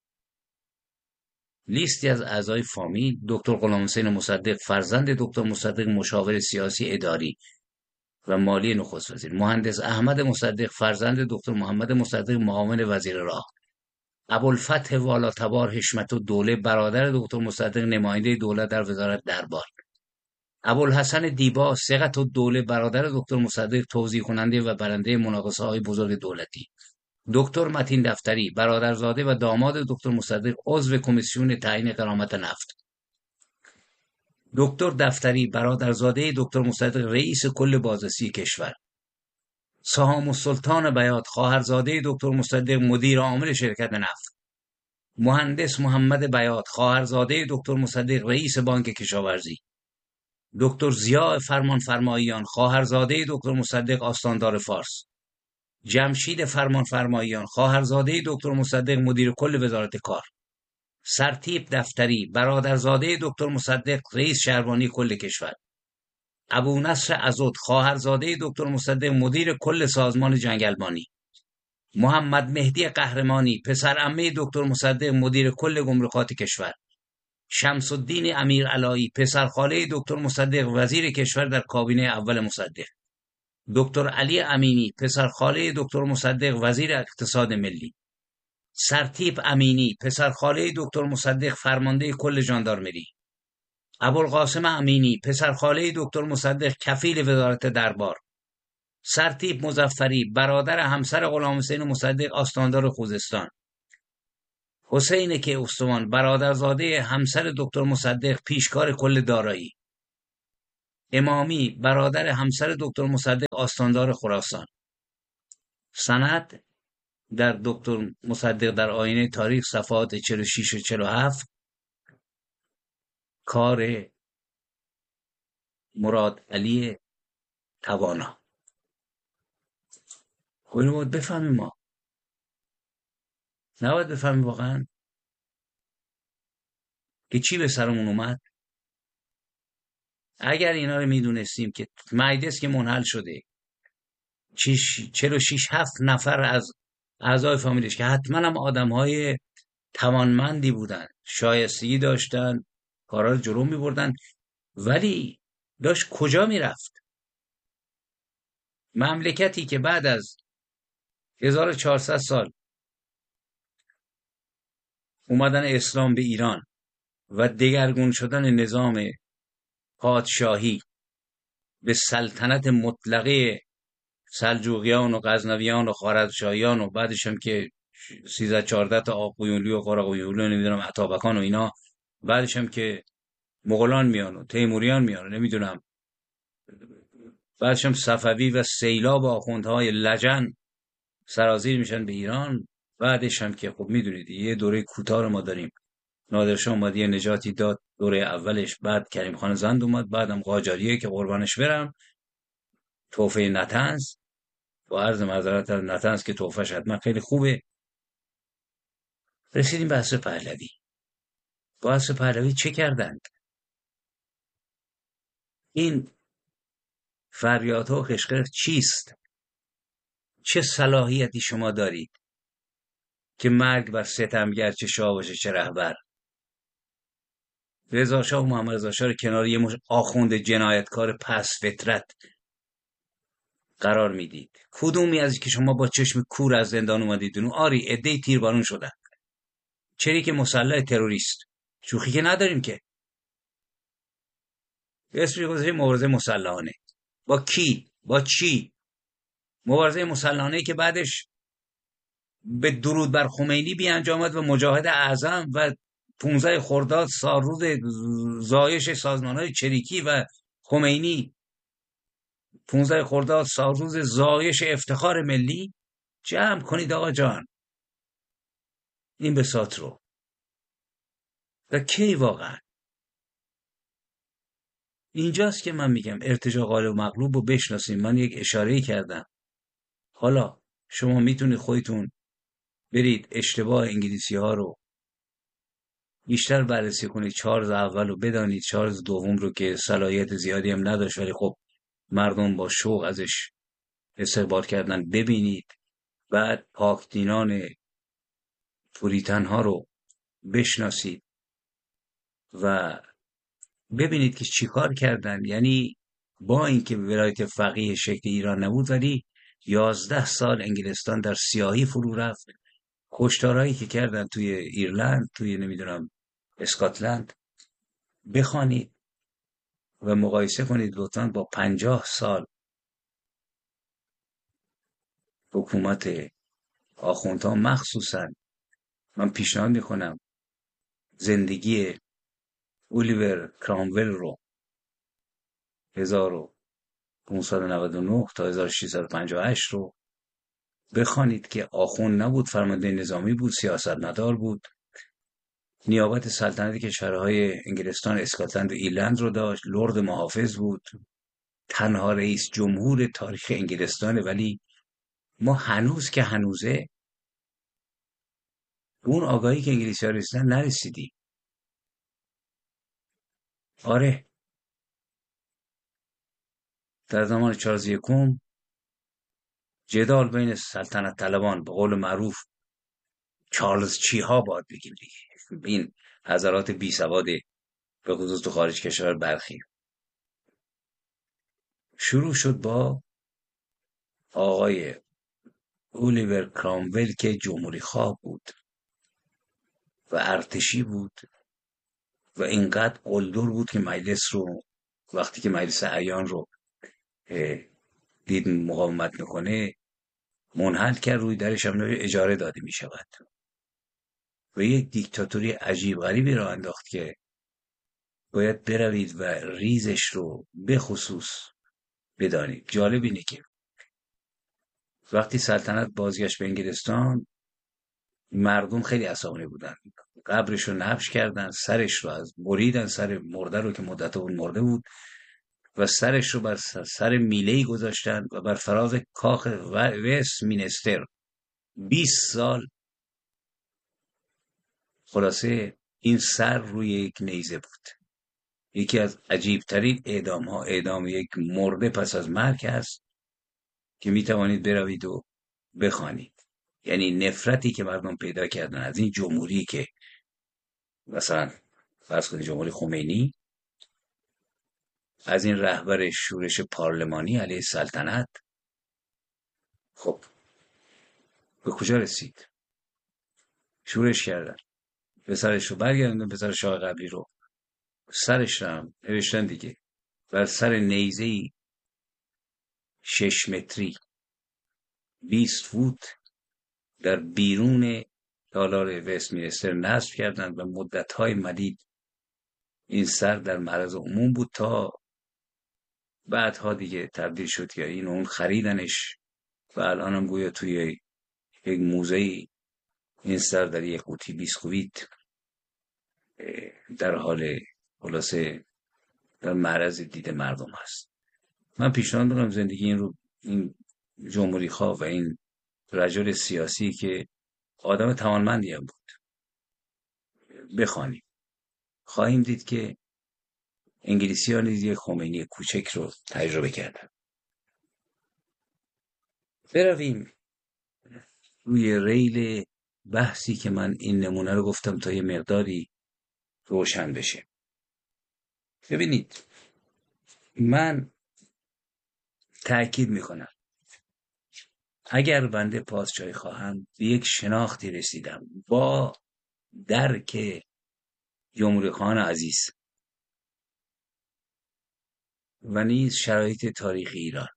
لیستی از اعضای فامیل: دکتر غلامحسین مصدق فرزند دکتر مصدق مشاور سیاسی اداری و مالی نخست وزیر، مهندس احمد مصدق فرزند دکتر محمد مصدق معاون وزیر راه، ابوالفتح والاتبار حشمت الدوله برادر دکتر مصدق نماینده دولت در وزارت دربار، ابوالحسن دیبا ثقة الدوله برادر دکتر مصدق توضیح کننده و برنده مناقصه های بزرگ دولتی، دکتر متین دفتری برادرزاده و داماد دکتر مصدق عضو کمیسیون تعیین غرامت نفت، دکتر دفتری برادرزاده دکتر مصدق رئیس کل بازرسی کشور، سهام السلطان بیات خواهرزاده دکتر مصدق مدیر عامل شرکت نفت، مهندس محمد بیات خواهرزاده دکتر مصدق رئیس بانک کشاورزی، دکتر ضیاء فرمانفرماییان خواهرزاده دکتر مصدق آستاندار فارس، جمشید فرمانفرماییان خواهرزاده دکتر مصدق مدیر کل وزارت کار، سرتیپ دفتری برادرزاده دکتر مصدق رئیس شهربانی کل کشور، ابو نصر عضد خواهرزاده دکتر مصدق مدیر کل سازمان جنگلبانی، محمد مهدی قهرمانی پسرعمه دکتر مصدق مدیر کل گمرکات کشور، شمس الدین امیرعلایی پسرخاله دکتر مصدق وزیر کشور در کابینه اول مصدق، دکتر علی امینی پسرخاله دکتر مصدق وزیر اقتصاد ملی، سرتیپ امینی پسرخاله دکتر مصدق فرمانده کل ژاندارمری، ابوالقاسم امینی پسرخاله دکتر مصدق کفیل وزارت دربار، سرتیپ مظفری برادر همسر غلامحسین مصدق آستاندار خوزستان، حسین که استوان برادرزاده همسر دکتر مصدق پیشکار کل دارایی، امامی برادر همسر دکتر مصدق آستاندار خراسان. سند در دکتر مصدق در آینه تاریخ صفحات 46 و 47 کار مراد علی توانا. خب اینو باید بفهمیم، ما نباید بفهمیم واقعا که چی به سرمون اومد. اگر اینا رو میدونستیم که مجلس که منحل شده 46-7 نفر از اعضای فامیلش که حتما هم آدم‌های توانمندی بودن، شایستگی داشتن، کارا رو جلو می‌بردن، ولی داشت کجا میرفت؟ مملکتی که بعد از 1400 سال اومدن اسلام به ایران و دگرگون شدن نظام پادشاهی به سلطنت مطلقه سلجوقیان و غزنویان و خوارزمشاهیان و بعدش هم که 13-14 تا آقویونلی و قاراقویونلی و نمیدونم اتابکان و اینا، بعدش هم که مغولان میان و تیموریان میان و نمیدونم، بعدش هم صفوی و سیلاب آخوندهای لجن سرازیر میشن به ایران. بعدش هم که خب میدونید یه دوره کوتاه ما داریم، نادرشاه اومد یه نجاتی داد دوره اولش، بعد کریم خان زند اومد، بعدم قاجاریه که قربانش برم، توفه نطنز با عرض معذرت از نطنز که توفهش حتما خیلی خوبه. رسیدیم به عصر پهلوی. با عصر پهلوی چه کردند؟ این فریادها و خشخش چیست؟ چه صلاحیتی شما دارید که مرگ بر ستمگر چه شاه باشه چه رهبر؟ رضا شاه و محمد رضا شاه رو کنار یه مش آخوند جنایتکار پس فطرت قرار میدید. کدومی از که شما با چشم کور از زندان اومدید؟ آری عده‌ای تیربارون شدن، چری که مسلح تروریست، شوخی که نداریم که. اسمش گذاشته مبارزه مسلحانه. با کی؟ با چی؟ مبارزه مسلحانه که بعدش به درود بر خمینی بیانجامد و مجاهد اعظم و 15 خرداد سالروز زایش سازمان‌های چریکی و خمینی، 15 خرداد سالروز زایش افتخار ملی. جمع کنید آقا جان این بساط رو. و کی واقعا اینجاست که من میگم ارتجاع غالب و مغلوب رو بشناسیم. من یک اشاره‌ای کردم، حالا شما میتونید خودتون برید اشتباه انگلیسی ها رو بیشتر بررسی کنید، چارلز اول رو بدانید، چارلز دوم رو که صلاحیت زیادی هم نداشت ولی خب مردم با شوق ازش استقبال کردن ببینید، بعد پاکدینان پوریتن ها رو بشناسید و ببینید که چیکار کردن. یعنی با اینکه ولایت فقیه شکل ایران نبود ولی 11 سال انگلستان در سیاهی فرو رفت. کشتارهایی که کردن توی ایرلند، توی نمیدونم اسکاتلند، بخوانید و مقایسه کنید لطفاً با 50 سال حکومت آخوندها. مخصوصاً من پیشنهاد میکنم زندگی اولیور کرامول رو 1599 تا 1658 رو بخوانید که آخوند نبود، فرمانده نظامی بود، سیاستمدار بود، نیابت سلطنت کشورهای انگلستان، اسکاتلند و ایرلند رو داشت، لرد محافظ بود، تنها رئیس جمهور تاریخ انگلستانه. ولی ما هنوز که هنوزه اون آگاهی که انگلیسی ها رسیدن نرسیدیم. آره در زمان چارلز یکم جدال بین سلطنت طلبان، به قول معروف چارلز چی ها باید بگیم دیگه، این حضرات بی سواد به خصوص تو خارج کشور برخی، شروع شد با آقای اولیور کرامول که جمهوری خواه بود و ارتشی بود و اینقدر قلدر بود که مجلس رو، وقتی که مجلس اعیان رو دید مقاومت میکنه منحل کرد، روی درش هم اجاره داده میشود. و یک دیکتاتوری عجیب غریبی را انداخت که باید بروید و ریزش رو به خصوص بدانید. جالب اینه که وقتی سلطنت بازگشت به انگلستان، مردم خیلی عصبانی بودن، قبرش رو نبش کردن، سرش رو از بریدن، سر مرده رو که مدت بود مرده بود، و سرش رو بر سر میله‌ای گذاشتن و بر فراز کاخ وست مینستر 20 سال خلاصه این سر روی یک نیزه بود. یکی از عجیبترین اعدام ها، اعدام یک مرده پس از مرگ است که می توانید بروید و بخوانید. یعنی نفرتی که مردم پیدا کردن از این جمهوری که مثلا فرض کنید جمهوری خمینی، از این رهبر شورش پارلمانی علیه سلطنت، خب به کجا رسید؟ شورش کردن، پسرش رو برگردوندن، پسر شاه قبلی رو، سرش رو هم نوشتن دیگه بر سر نیزه‌ای 6 متری 20 فوت در بیرون تالار وستمینستر نصب کردند و مدت‌های مدید این سر در معرض عموم بود تا بعدها دیگه تبدیل شد که این اون خریدنش و الان هم گویا توی یک موزه‌ای این سر در یک قوطی بیسکویت در حال خلاصه در معرض دید مردم هست. من پیشنهاد دارم زندگی این جمهوری خواه و این رجل سیاسی که آدم توانمندی هم بود بخوانیم. خواهیم دید که انگلیسی‌ها نیز یک خمینی کوچک رو تجربه کردن. برویم روی ریل بحثی که من این نمونه رو گفتم تا یه مقداری روشن بشه. ببینید، من تأکید میکنم اگر بنده پادشاهی خواهم به یک شناختی رسیدم با درک جمهوری خواهان عزیز و نیز شرایط تاریخی ایران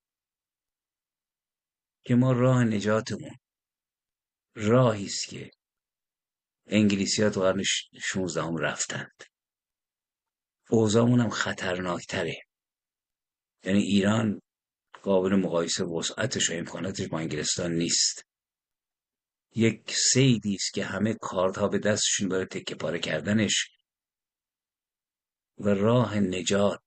که ما راه نجاتمون راهی است که انگلیسی‌ها تو قرن 16 رفتند. اوضاعمون هم خطرناکتره. یعنی ایران قابل مقایسه وسعتش و امکاناتش با انگلستان نیست. یک صیدی است که همه کارت‌ها به دستشون برای تکه پاره کردنش و راه نجات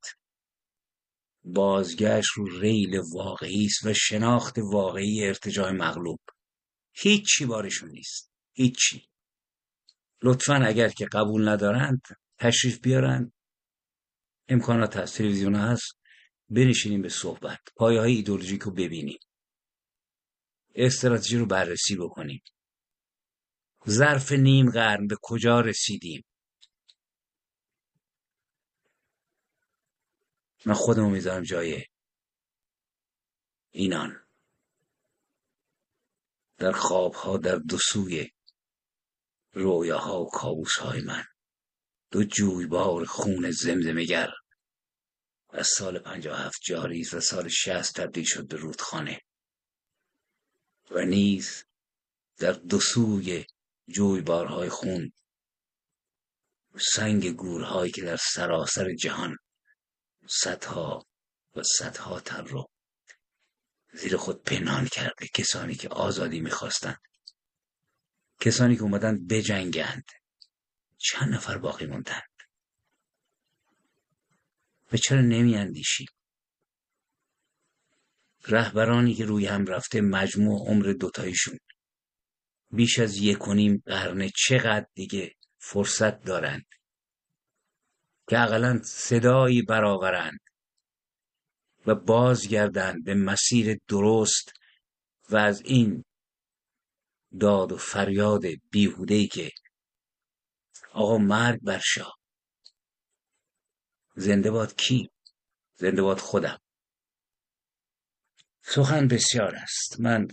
بازگشت رو ریل واقعی است و شناخت واقعی ارتجاع مغلوب. هیچی بارشون نیست، هیچی. لطفاً اگر که قبول ندارند تشریف بیارن، امکانات هست، تلویزیون هست، بنشینیم به صحبت، پایه‌های ایدئولوژیک رو ببینیم، استراتژی رو بررسی بکنیم، ظرف نیم قرن به کجا رسیدیم. من خودمو میذارم جای اینان در خوابها، در دو سوی رویاها و کابوسهای من، دو جویبار خون زمزمه‌گر از سال 57 جاری است و سال 60 تبدیل شد به رودخانه، و نیز در دو سوی جویبارهای خون سنگ گورهایی که در سراسر جهان صدها و صدها تن رو زیر خود پنهان کرده. کسانی که آزادی میخواستند، کسانی که اومدن بجنگند، چند نفر باقی موندند؟ و چرا نمی اندیشیم؟ رهبرانی که روی هم رفته مجموع عمر دوتایشون بیش از 1.5 قرن چقدر دیگه فرصت دارند که اقلاً صدایی برآورند و بازگردند به مسیر درست و از این داد و فریاد بیهوده‌ای که آقا مرگ بر شاه، زنده باد کی؟ زنده باد خودم. سخن بسیار است. من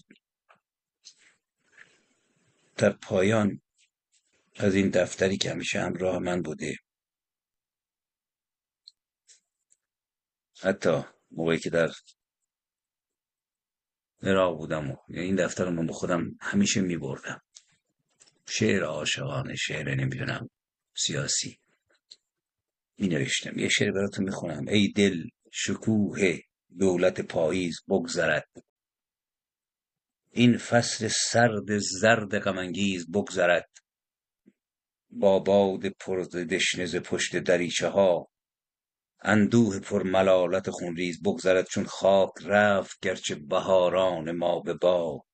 در پایان از این دفتری که همیشه همراه من بوده، حتی موقعی که در عراق بودم، این دفتر رو من با خودم همیشه می بردم. شعر عاشقانه، شعر نمیدونم سیاسی. می نوشتم یه شعر براتون میخونم. ای دل شکوه دولت پاییز بگذرد، این فصل سرد زرد غم انگیز بگذرد. با باد پر ز دشنه ز پشت دریچه ها، اندوه پر ملالت خونریز بگذرد. چون خاک رفت گرچه بهاران ما به باد،